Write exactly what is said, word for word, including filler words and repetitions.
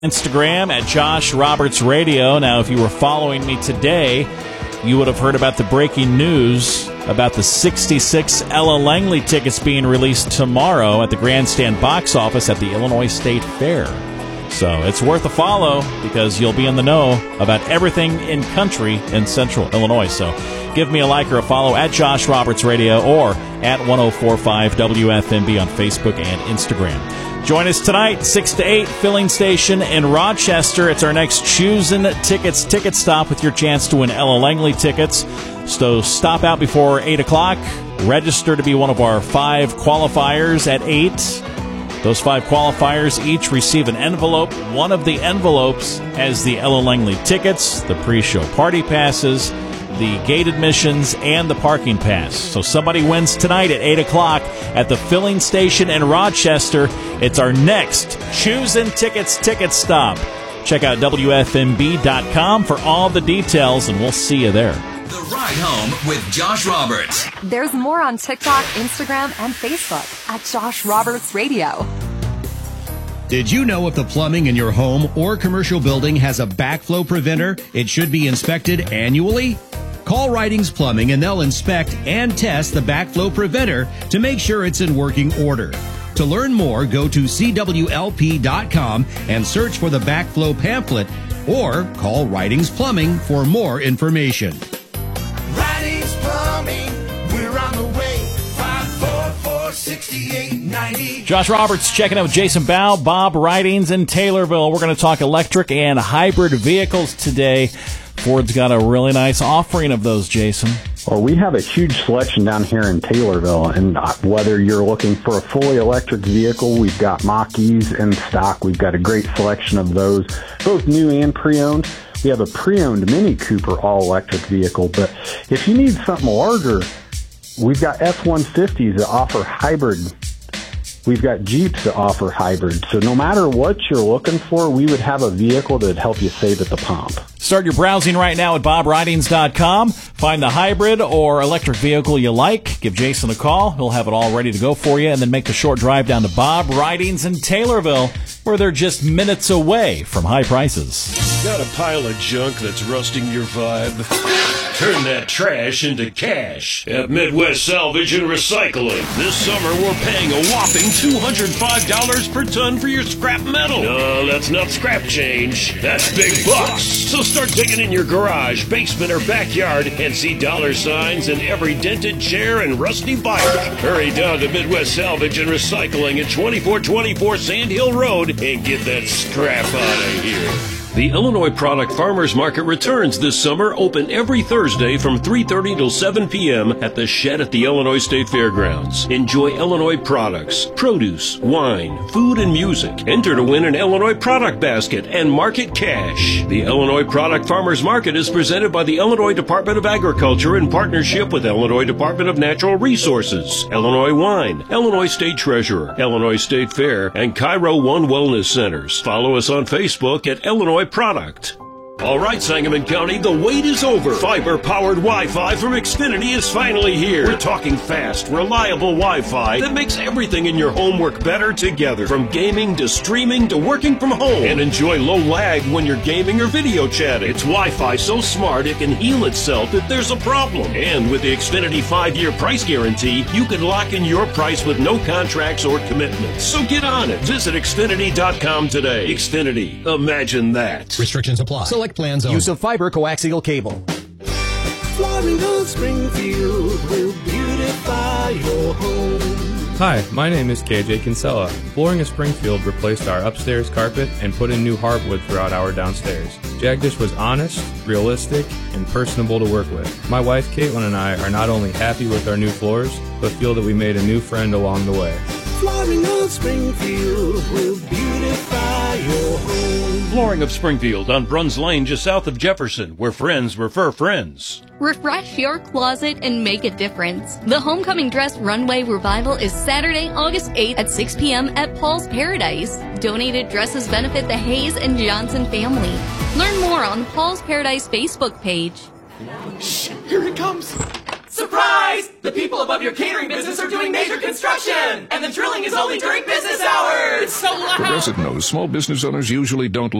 Instagram at Josh Roberts Radio. Now, if you were following me today, you would have heard about the breaking news about the sixty-six Ella Langley tickets being released tomorrow at the Grandstand box office at the Illinois State Fair. So it's worth a follow because you'll be in the know about everything in country in Central Illinois. So give me a like or a follow at Josh Roberts Radio or at ten forty-five W F M B on Facebook and Instagram. Join us tonight, six to eight, filling station in Rochester. It's our next Choosing Tickets ticket stop with your chance to win Ella Langley tickets. So stop out before eight o'clock. Register to be one of our five qualifiers at eight. Those five qualifiers each receive an envelope. One of the envelopes has the Ella Langley tickets, the pre-show party passes, the gate admissions, and the parking pass. So somebody wins tonight at eight o'clock at the filling station in Rochester. It's our next Choosing Tickets ticket stop. Check out W F M B dot com for all the details, and we'll see you there. The Ride Home with Josh Roberts. There's more on TikTok, Instagram, and Facebook at Josh Roberts Radio. Did you know if the plumbing in your home or commercial building has a backflow preventer, it should be inspected annually? Call Ridings Plumbing and they'll inspect and test the backflow preventer to make sure it's in working order. To learn more, go to C W L P dot com and search for the backflow pamphlet or call Ridings Plumbing for more information. Ridings Plumbing, we're on the way. five four four, six eight nine zero. Josh Roberts checking out with Jason Bow, Bob Ridings in Taylorville. We're going to talk electric and hybrid vehicles today. Ford's got a really nice offering of those, Jason. Well, we have a huge selection down here in Taylorville, and whether you're looking for a fully electric vehicle, we've got Mach-E's in stock. We've got a great selection of those, both new and pre-owned. We have a pre-owned Mini Cooper all-electric vehicle, but if you need something larger, we've got F one fifties that offer hybrid. We've got Jeeps that offer hybrid. So no matter what you're looking for, we would have a vehicle that would help you save at the pump. Start your browsing right now at bob ridings dot com. Find the hybrid or electric vehicle you like. Give Jason a call. He'll have it all ready to go for you. And then make the short drive down to Bob Ridings in Taylorville, where they're just minutes away from high prices. Got a pile of junk that's rusting your vibe? Turn that trash into cash at Midwest Salvage and Recycling. This summer, we're paying a whopping two hundred five dollars per ton for your scrap metal. No, that's not scrap change. That's big bucks. So start digging in your garage, basement, or backyard and see dollar signs in every dented chair and rusty bike. Hurry down to Midwest Salvage and Recycling at twenty-four twenty-four Sand Hill Road and get that scrap out of here. The Illinois Product Farmers Market returns this summer, open every Thursday from three thirty till seven p.m. at the Shed at the Illinois State Fairgrounds. Enjoy Illinois products, produce, wine, food, and music. Enter to win an Illinois product basket and market cash. The Illinois Product Farmers Market is presented by the Illinois Department of Agriculture in partnership with Illinois Department of Natural Resources, Illinois Wine, Illinois State Treasurer, Illinois State Fair, and Cairo One Wellness Centers. Follow us on Facebook at Illinois Product. All right, Sangamon County, the wait is over. Fiber-powered Wi-Fi from Xfinity is finally here. We're talking fast, reliable Wi-Fi that makes everything in your home work better together. From gaming to streaming to working from home. And enjoy low lag when you're gaming or video chatting. It's Wi-Fi so smart it can heal itself if there's a problem. And with the Xfinity five-year price guarantee, you can lock in your price with no contracts or commitments. So get on it. Visit Xfinity dot com today. Xfinity. Imagine that. Restrictions apply. Select plans only. Use of fiber coaxial cable. Florida Springfield will beautify your home. Hi, my name is K J Kinsella. Flooring of Springfield replaced our upstairs carpet and put in new hardwood throughout our downstairs. Jagdish was honest, realistic, and personable to work with. My wife Caitlin and I are not only happy with our new floors, but feel that we made a new friend along the way. Flooring of Springfield will beautify your home. Flooring of Springfield on Bruns Lane, just south of Jefferson, where friends refer friends. Refresh your closet and make a difference. The Homecoming Dress Runway Revival is Saturday, August eighth at six p.m. at Paul's Paradise. Donated dresses benefit the Hayes and Johnson family. Learn more on the Paul's Paradise Facebook page. Shh, here it comes. Surprise! The people above your catering business are doing major construction, and the drilling is only during business hours. It's so loud. Progressive knows small business owners usually don't